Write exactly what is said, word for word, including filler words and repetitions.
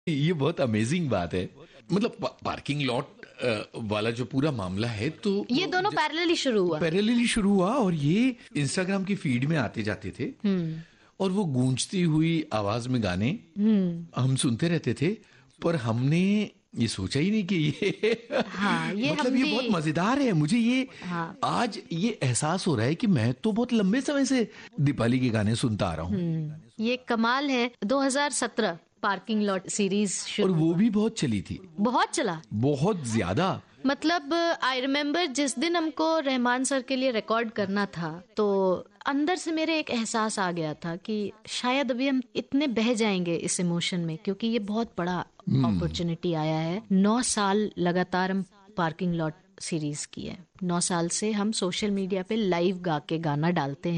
ये बहुत अमेजिंग बात है। मतलब पा, पार्किंग लॉट वाला जो पूरा मामला है, तो ये दोनों पैरेलली शुरू हुआ पैरेलली शुरू हुआ और ये इंस्टाग्राम की फीड में आते जाते थे और वो गूंजती हुई आवाज में गाने हम सुनते रहते थे, पर हमने ये सोचा ही नहीं कि ये हाँ, ये मतलब हम ये भी- बहुत मजेदार है। मुझे ये हाँ। आज ये एहसास हो रहा है कि मैं तो बहुत लंबे समय से दीपाली के गाने सुनता आ रहा हूँ ये कमाल है। दो हज़ार सत्रह पार्किंग लॉट सीरीज और शुरू वो भी बहुत चली थी, बहुत चला। बहुत ज्यादा। मतलब आई रिमेम्बर जिस दिन हमको रहमान सर के लिए रिकॉर्ड करना था, तो अंदर से मेरे एक एहसास आ गया था कि शायद अभी हम इतने बह जाएंगे इस इमोशन में, क्योंकि ये बहुत बड़ा अपॉर्चुनिटी आया है। नौ साल लगातार हम पार्किंग लॉट सीरीज की है। नौ साल से हम सोशल मीडिया पे लाइव गा के गाना डालते हैं।